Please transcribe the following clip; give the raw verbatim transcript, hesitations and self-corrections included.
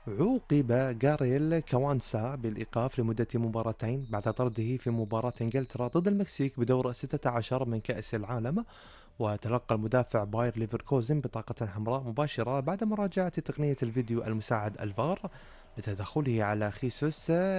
عوقب جاريل كوانسا بالإيقاف لمدة مباراتين بعد طرده في مباراة إنجلترا ضد المكسيك بدور ستة عشر من كأس العالم. وتلقى المدافع باير ليفركوزن بطاقة حمراء مباشرة بعد مراجعة تقنية الفيديو المساعد الفار لتدخله على خيسوس